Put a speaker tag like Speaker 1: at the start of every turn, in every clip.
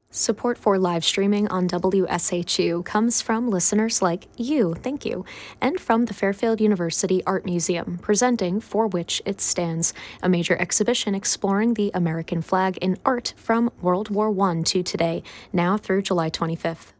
Speaker 1: Support for live streaming on WSHU comes from listeners like you, thank you, and from the Fairfield University Art Museum, presenting For Which It Stands, a major exhibition exploring the American flag in art from World War I to today, now through July 25th.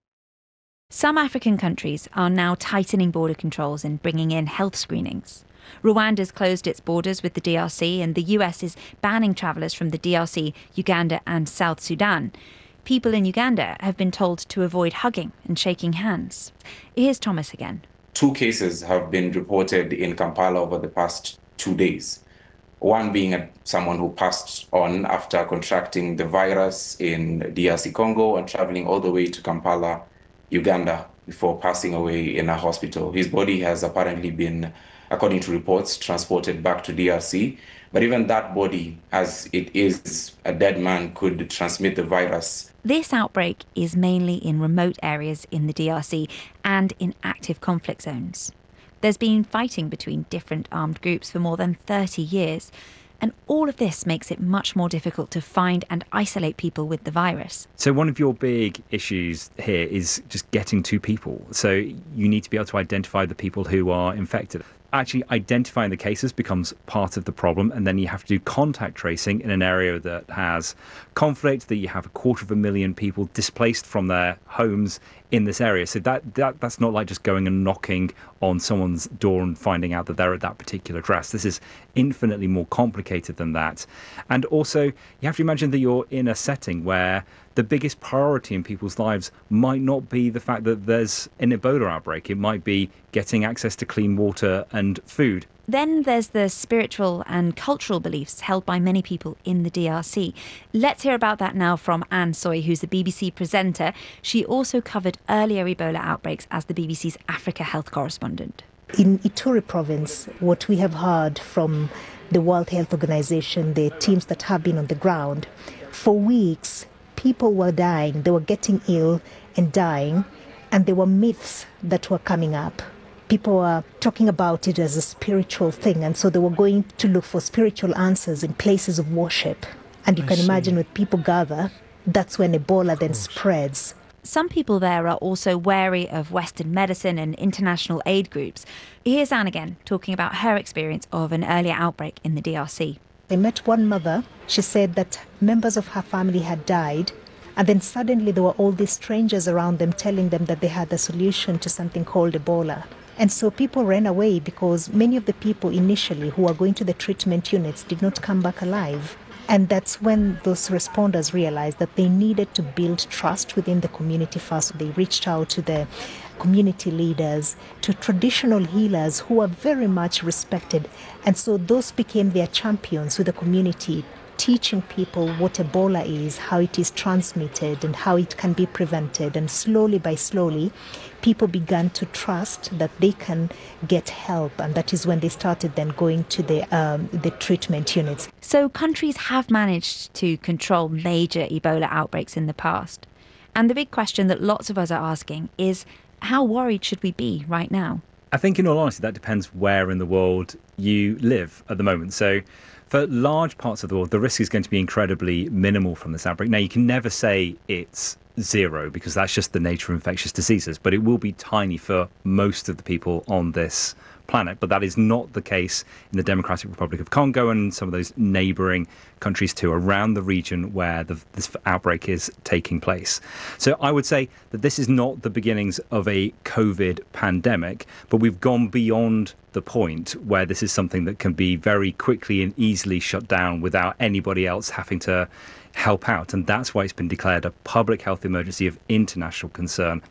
Speaker 2: Some African countries are now tightening border controls and bringing in health screenings. Rwanda's closed its borders with the DRC, and the US is banning travellers from the DRC, Uganda and South Sudan. People in Uganda have been told to avoid hugging and shaking hands. Here's Thomas again.
Speaker 3: 2 cases have been reported in Kampala over the past 2 days. One being someone who passed on after contracting the virus in DRC Congo and traveling all the way to Kampala, Uganda, before passing away in a hospital. His body has apparently been, according to reports, transported back to DRC. But even that body, as it is a dead man, could transmit the virus.
Speaker 2: This outbreak is mainly in remote areas in the DRC and in active conflict zones. There's been fighting between different armed groups for more than 30 years. And all of this makes it much more difficult to find and isolate people with the virus.
Speaker 4: So one of your big issues here is just getting to people. So you need to be able to identify the people who are infected. Actually identifying the cases becomes part of the problem, and then you have to do contact tracing in an area that has conflict, that you have 250,000 people displaced from their homes in this area. So that's not like just going and knocking on someone's door and finding out that they're at that particular address. This is infinitely more complicated than that. And also, you have to imagine that you're in a setting where the biggest priority in people's lives might not be the fact that there's an Ebola outbreak. It might be getting access to clean water and food.
Speaker 2: Then there's the spiritual and cultural beliefs held by many people in the DRC. Let's hear about that now from Anne Soy, who's a BBC presenter. She also covered earlier Ebola outbreaks as the BBC's Africa health correspondent.
Speaker 5: In Ituri province, what we have heard from the World Health Organization, the teams that have been on the ground, for weeks, people were dying. They were getting ill and dying, and there were myths that were coming up. People were talking about it as a spiritual thing, and so they were going to look for spiritual answers in places of worship. And you can imagine when people gather, that's when Ebola then spreads.
Speaker 2: Some people there are also wary of Western medicine and international aid groups. Here's Anne again, talking about her experience of an earlier outbreak in the DRC.
Speaker 5: I met one mother. She said that members of her family had died, and then suddenly there were all these strangers around them telling them that they had the solution to something called Ebola. And so people ran away because many of the people initially who were going to the treatment units did not come back alive. And that's when those responders realized that they needed to build trust within the community first. They reached out to the community leaders, to traditional healers who are very much respected. And so those became their champions with the community, teaching people what Ebola is, how it is transmitted, and how it can be prevented. And slowly by slowly, people began to trust that they can get help. And that is when they started then going to the treatment units.
Speaker 2: So countries have managed to control major Ebola outbreaks in the past. And the big question that lots of us are asking is, how worried should we be right now?
Speaker 4: I think in all honesty, that depends where in the world you live at the moment. So for large parts of the world, the risk is going to be incredibly minimal from this outbreak. Now, you can never say it's zero because that's just the nature of infectious diseases, but it will be tiny for most of the people on this planet. But that is not the case in the Democratic Republic of Congo and some of those neighbouring countries too around the region where this outbreak is taking place. So I would say that this is not the beginnings of a COVID pandemic, but we've gone beyond the point where this is something that can be very quickly and easily shut down without anybody else having to help out. And that's why it's been declared a public health emergency of international concern.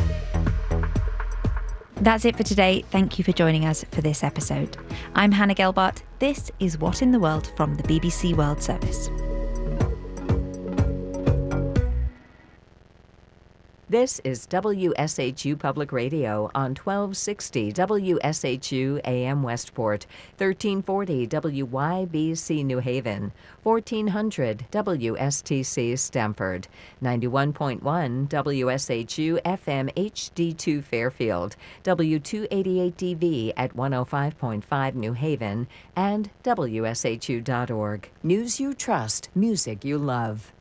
Speaker 2: That's it for today. Thank you for joining us for this episode. I'm Hannah Gelbart. This is What in the World from the BBC World Service.
Speaker 6: This is WSHU Public Radio on 1260 WSHU AM Westport, 1340 WYBC New Haven, 1400 WSTC Stamford, 91.1 WSHU FM HD2 Fairfield, W288DV at 105.5 New Haven, and WSHU.org. News you trust, music you love.